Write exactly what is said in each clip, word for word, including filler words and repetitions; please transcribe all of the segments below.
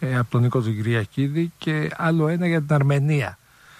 ε, από τον Νίκο τον Κυριακίδη, και άλλο ένα για την Αρμενία.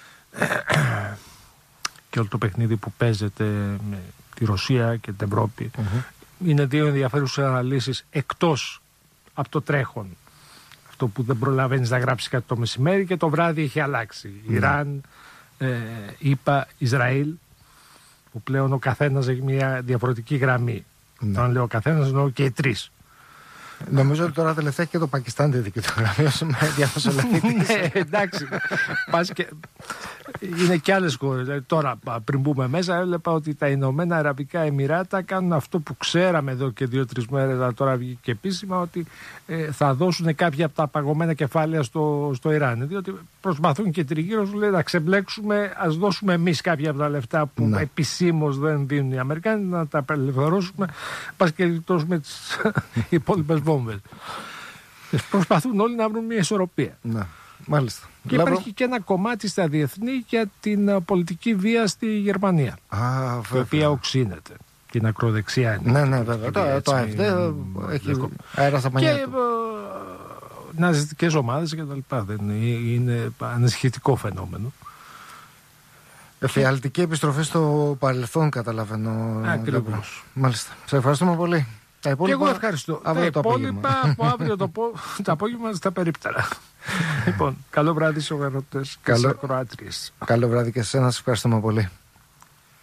Και όλο το παιχνίδι που παίζεται με τη Ρωσία και την Ευρώπη. Mm-hmm. Είναι δύο ενδιαφέρουσες αναλύσεις εκτός από το τρέχον. Αυτό που δεν προλαβαίνεις να γράψεις κάτι το μεσημέρι και το βράδυ έχει αλλάξει. Mm. Ιράν, ε, ΙΠΑ, Ισραήλ, που πλέον ο καθένας έχει μια διαφορετική γραμμή. Mm. Αν λέω ο καθένας, εννοώ και οι τρεις. Νομίζω ότι τώρα τελευταία και το Πακιστάν τη δική του γραμμή με διαμεσολαβητής. Ναι, εντάξει. Πας και... Είναι και άλλες χώρες. Δηλαδή, τώρα, πριν μπούμε μέσα, έβλεπα ότι τα Ηνωμένα Αραβικά Εμιράτα κάνουν αυτό που ξέραμε εδώ και δύο-τρεις μέρες, αλλά τώρα βγήκε και επίσημα, ότι ε, θα δώσουν κάποια από τα παγωμένα κεφάλαια στο, στο Ιράν. Διότι προσπαθούν και τριγύρω σου, λέει, να ξεμπλέξουμε, ας δώσουμε εμείς κάποια από τα λεφτά που ναι. επισήμως δεν δίνουν οι Αμερικάνοι, να τα απελευθερώσουμε, πας και γλιτώσουμε τις υπόλοιπες βόμβες. Προσπαθούν όλοι να βρουν μια ισορροπία. Ναι. Μάλιστα. Και Λάβρο... υπάρχει και ένα κομμάτι στα διεθνή για την uh, πολιτική βία στη Γερμανία. Α, η οποία οξύνεται. Την ακροδεξιά είναι. Ναι, ναι, βέβαια. Το, το ΑΕΦΔ έχει αέρα στα πανιά του. Και uh, ναζιστικές ομάδες και τα λοιπά. Δεν είναι, είναι ανησυχητικό φαινόμενο. Εφιαλτική επιστροφή στο παρελθόν, καταλαβαίνω. Ακριβώς. Μάλιστα. Σε ευχαριστούμε πολύ. Τα υπόλοιπα... Και εγώ ευχαριστώ. Αύριο τα υπόλοιπα από αύριο το, το απόγευμα στα περίπτερα. Λοιπόν, καλό βράδυ στους αγρότες και στις ακροάτριες. Καλό βράδυ και σε εσένα, σας ευχαριστούμε πολύ.